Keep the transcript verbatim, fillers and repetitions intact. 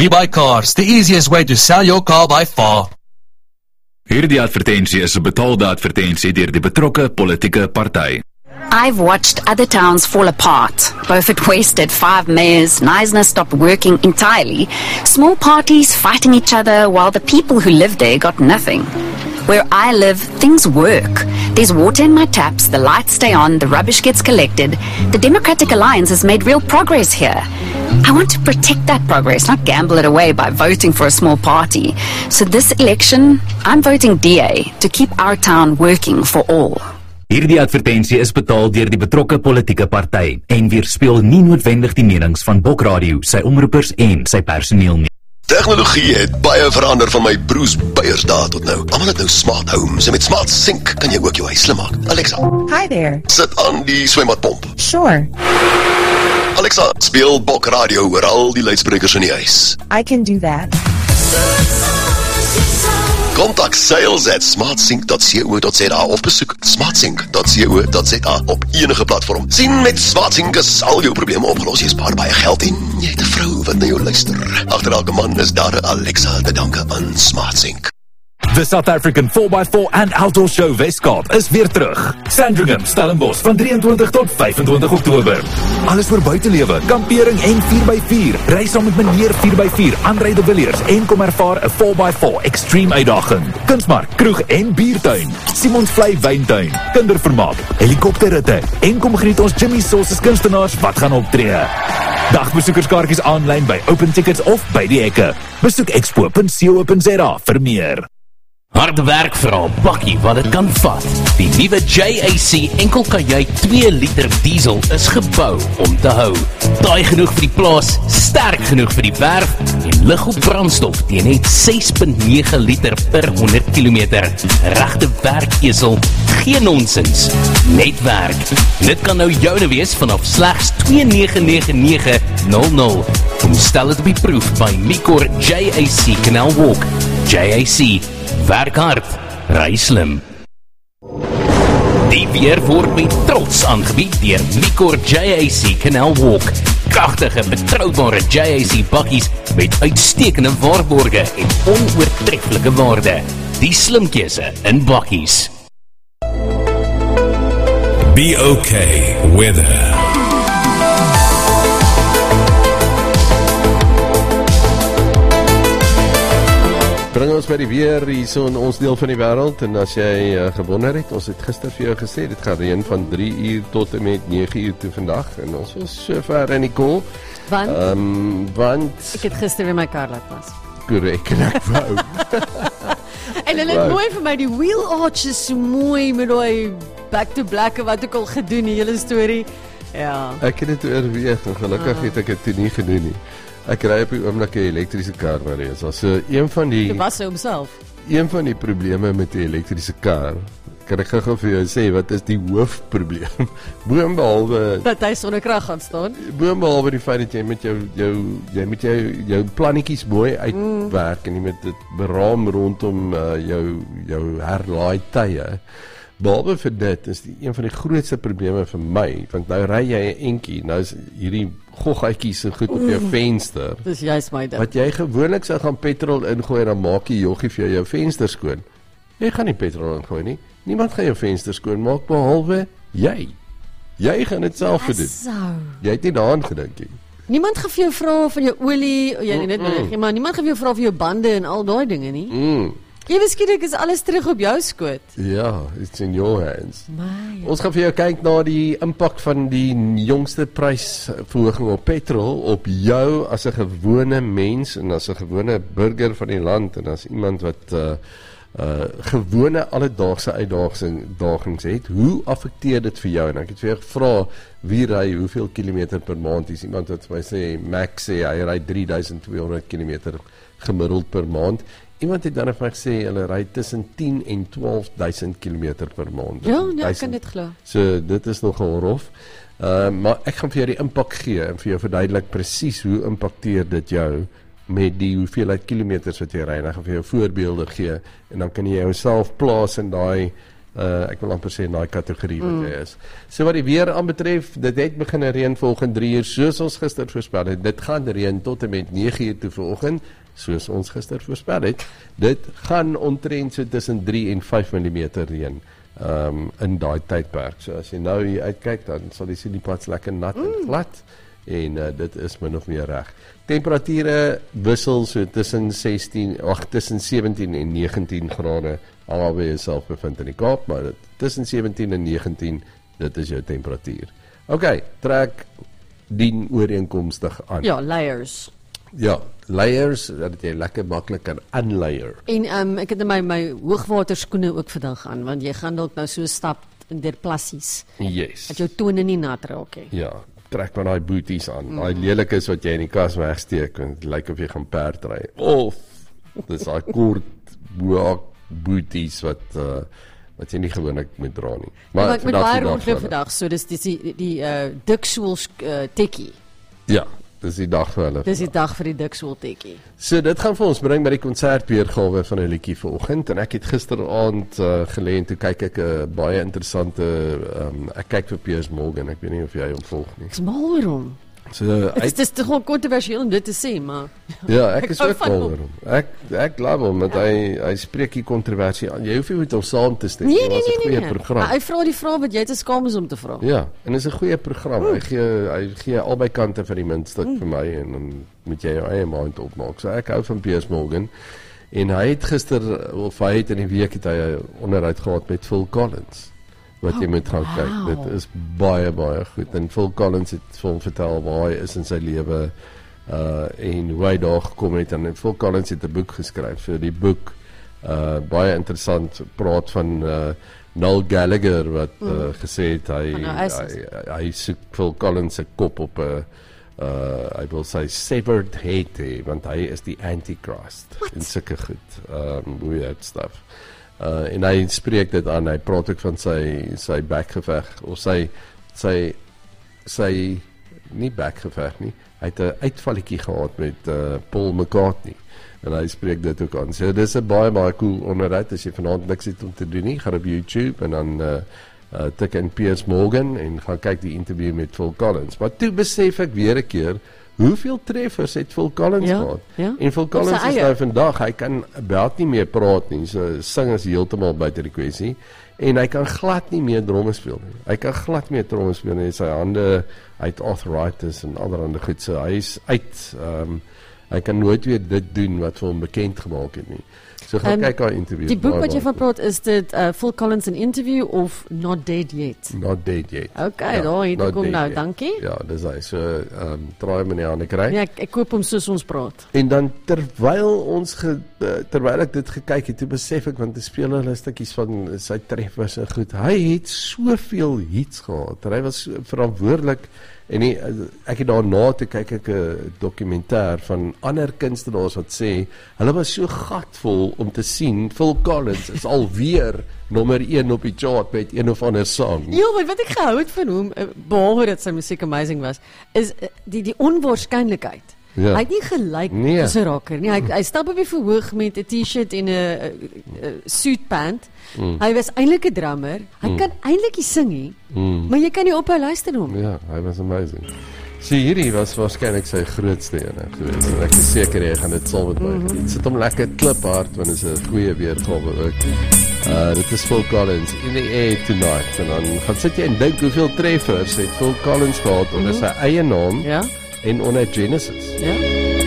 We Buy Cars, the easiest way to sell your car by far. Hierdie advertensie is 'n betaalde advertensie deur die betrokke politieke party. I've watched other towns fall apart. Beaufort West had five mayors, Knysna stopped working entirely, small parties fighting each other while the people who lived there got nothing. Where I live, things work. There's water in my taps, the lights stay on, the rubbish gets collected. The Democratic Alliance has made real progress here. I want to protect that progress, not gamble it away by voting for a small party. So this election, I'm voting D A to keep our town working for all. Hierdie advertensie is betaal deur die betrokke politieke party en weerspieël nie noodwendig die menings van Bok Radio, sy omroepers en sy personeel nie. Tegnologie het baie verander van my broers Beiersdae tot nou. Almal het nou smart homes en met Smart Sink kan jy ook jou huis slim maak. Alexa, Hi there. sit aan die swembadpomp. Sure, Alexa, speel Bok Radio oor al die luidsprekers in die huis. I can do that. Kontak sales at smartsync dot co dot za of besoek smartsync dot co dot za op enige platform. Sien, met Smartsync is al jou probleme opgelos. Jy spaar baie geld en jy het 'n vrou wat na jou luister. Agter elke man is daar 'n Alexa te danke aan Smartsync. The South African four by four and Outdoor Show Weskaap is weer terug. Sandringham, Stellenbosch van drieëntwintig tot vyfentwintig Oktober. Alles vir buitelewe, kampering en vier by vier. Reis saam met meneer vier by vier, André de Villiers en kom ervaar 'n four by four extreme uitdaging. Kunsmark, kroeg en biertuin. Simons Vlei wyntuin, kindervermaak, helikopterritte en kom geniet ons Jimmy Sauce's kunstenaars wat gaan optree. Dagbesoekerskaartjies aanlyn by Open Tickets of by die hekke. Besoek expo punt co punt za vir meer. Harde werk vir 'n bakkie wat dit kan vat. Die nuwe J A C enkelkajuit twee liter diesel is gebou om te hou. Taai genoeg vir die plaas, sterk genoeg vir die werf en lig op brandstof teen net ses komma nege liter per honderd kilometer. Regte werkesel, geen nonsens, net werk. Dit kan nou joune wees vanaf slegs twee nege nege nege nul nul. Kom stel dit op die proef by Micor J A C Canal Walk. J A C, werk hard, ry slim. Die weer word met trots aangebied deur Micor J A C Canal Walk. Kragtige, betroubare J A C bakkies met uitstekende waarborge en onoortreffelike waarde. Die slim keuse in bakkies. Be okay weather. Bring ons by die weer hier so in ons deel van die wêreld. En as jy uh, gewonder het, ons het gister vir jou gesê, dit gaan reën van drie uur tot en met nege uur toe vandag. En ons was so ver in die koel. Want? Um, want... Ek het gister weer my kar laat was. Korrek, en ek wou. En hulle het mooi vir my, die wheel arches so mooi met die back to black wat ek al gedoen, die hele storie. Ja. Ek het dit oorweeg, en gelukkig het ek dit toe nie gedoen nie. Ek ry op die oomblik 'n elektriese kar maar is. So een van die Jy was homself. Een van die probleme met die elektriese kar, kan ek gou vir jou sê wat is die hoofprobleem? Boonbehalwe dat hy sonder krag gaan staan. Boonbehalwe die feit dat jy met jou jou jy met jou jou plannetjies mooi uitwerk mm. en jy met dit beraam rondom uh, jou jou herlaai tye. Behalwe vir dit is die een van die grootste probleme vir my, want nou ry jy 'n entjie, nou is hierdie goggetjies so goed op jou venster. Dis juist my ding. Wat jy gewoonlik sou gaan petrol ingooi en dan maak die joggie vir jou venster skoon. Jy gaan nie petrol ingooi nie. Niemand gaan jou venster skoon maak behalwe jy. Jy gaan dit self doen. So. Jy het nie daaraan gedink nie. Niemand gaan vir jou vra van jou olie, jy mm, net mm. nie, maar niemand gaan vir jou vra vir jou bande en al daai dinge nie. Mm. Ewe skielik is alles terug op jou skoot. Ja, it's in your hands. My, Ons gaan vir jou kyk na die impak van die jongste prysverhoging op petrol op jou as 'n gewone mens en as 'n gewone burger van die land en as iemand wat uh, uh, gewone alledaagse uitdagings het. Hoe affekteer dit vir jou? En ek het vir jou gevra wie ry hoeveel kilometer per maand. Is iemand wat vir my sê Max sê hy ry drie duisend twee honderd kilometer gemiddeld per maand. Iemand het dan vir my gesê, hulle ry tussen tien en twaalf duisend kilometer per maand. Ja, ja, ek kan dit glo. So, dit is nogal rof. Uh, maar ek gaan vir jou die impak gee en vir jou verduidelik presies hoe impakteer dit jou met die hoeveelheid kilometers wat jy ry. En ek gaan vir jou voorbeelde gee en dan kan jy jouself plaas in daai Uh, ek wil amper sê in daai kategorie wat hy is. So wat die weer aanbetref, dit het begin reën volgende drie uur, soos ons gister voorspel het. Dit gaan reën tot en met nege uur toe vanoggend, soos ons gister voorspel het. Dit gaan omtrent so tussen drie en vyf millimeter reën um, in daai tydperk. So as jy nou hier uitkyk, dan sal jy sien die pad lekker nat mm. en glad. En uh, dit is min of meer reg. Temperature wissel so tussen sestien, ag tussen sewentien en negentien grade alwaar jy jouself bevind in die Kaap, maar dit, tussen sewentien en negentien, dit is jou temperatuur. OK, trek dien ooreenkomstig aan. Ja, layers. Ja, layers, dat jy lekker maklik kan unlayer. En um, ek het in my, my hoogwaterskoene ook vandag aan, want jy gaan dalk nou so stap in der plassies. Yes. Dat jou tone nie nat raak nie. Ja, trek maar daai booties aan. Mm. Daai lelikes wat jy in die kas wegsteek, en dit lyk of jy gaan perd ry. Of, dis daai kort boak booties wat uh, wat jy nie gewoonlik moet dra nie. Maar ja, ek moet baie rondloop vandag, so dis dis die die uh, Diksoel uh, tekkie. Ja, dis die dag vir hulle. Dis die dag vir die Diksoel tekkie. So dit gaan vir ons bring by die konsertweergawe van 'n liedjie vanoggend, en ek het gisteraand uh, gelê en toe kyk ek 'n uh, baie interessante um, ek kyk vir Piers Morgan, ek weet nie of jy hom volg nie. Ek's mal oor hom. So, dit is toch gewoon controversieel om dit te sê, maar ja, ek is ook mal oor hom. Ek ek glo hom dat hy hy spreek hier kontroversie aan. Jy hoef nie met hom saam te stem. Nee, nee, nee, nee, nee. Program. Hy vra die vrae wat jy te skaam is om te vra. Ja, en dit is 'n goeie program. Mm. Hy gee hy gee albei kante vir die muntstuk mm. vir my, en dan moet jy jou eie mind opmaak. So ek hou van Piers Morgan, en hy het gister of hy het in die week het hy 'n onderhoud gehad met Phil Collins, wat jy moet gaan kyk. Wow. Dit is baie baie goed. En Phil Collins het vir hom vertel waar hy is in sy lewe uh en hoe hy daar gekom het, en Phil Collins het 'n boek geskryf. So die boek uh baie interessant, praat van uh Noel Gallagher wat mm. uh, gesê het hy hy, hy, hy soek Phil Collins se kop op 'n uh I will say severed head, want hy is die antichrist en sulke goed. Um weird stuff. Uh, en hy spreek dit aan, hy praat ook van sy sy bekgeveg, of sy sy sy nie bekgeveg nie, hy het 'n uitvalletjie gehad met uh, Paul McCartney, en hy spreek dit ook aan. So dis 'n baie baie cool onderhoud. As jy vanaand niks het om te doen nie, gaan op YouTube en dan uh, uh, tik in Piers Morgan en gaan kyk die interview met Phil Collins. Maar toe besef ek weer 'n keer hoeveel treffers het Phil Collins ja, gehad? Ja. En Phil Collins is nou vandag, hy kan baat nie meer praat nie, so sing is heeltemal buite die kwessie, en hy kan glad nie meer dromme speel nie. Hy kan glad meer dromme speel nie, sy hande, hy het arthritis en allerhande goed, so hy is uit, um, hy kan nooit weer dit doen wat vir hom bekend gemaak het nie. So gaan um, kyk haar interview. Die boek wat jy van praat, is dit uh, Phil Collins an interview of Not Dead Yet? Not Dead Yet. Okay, ja, daar het ek hom nou, yet. Dankie. Ja, dis hy, so um, draai my nie aan die kry. Ja, ek, ek koop hom soos ons praat. En dan terwyl ons, ge, terwyl ek dit gekyk het, toe besef ek, want die speel hulle stukkies van sy treffers en goed, hy het soveel hits gehad, hy was so verantwoordelik. En nie, ek het daarna te kyk ek 'n dokumentêr van ander kunstenaars wat sê, hulle was so gatvol om te sien, Phil Collins is alweer nommer een op die chart met een of ander sang. Ja, maar wat ek gehou het van hom, behalwe dat sy musiek amazing was, is die, die onwaarskynlikheid. Ja. Hy het nie gelyk nee. as 'n rocker nie. Hy, hy stap op die verhoog met 'n T-shirt en 'n suitpant. Mm. Hy was eintlik 'n drummer. Hy mm. kan eintlik nie sing nie, mm. maar jy kan nie ophou luister na hom. Ja, hy was amazing. So hierdie was waarskynlik sy grootste ene geweest. En ek is seker jy gaan dit saam met my mm-hmm. geniet. Sit hom lekker kliphard, want dit is 'n goeie weergawe ook. Uh, dit is Phil Collins, In the Air Tonight. En dan gaan sit jy en dink hoeveel treffers het Phil Collins gehad onder mm-hmm. sy eie naam. Ja. En onder Genesis. Ja.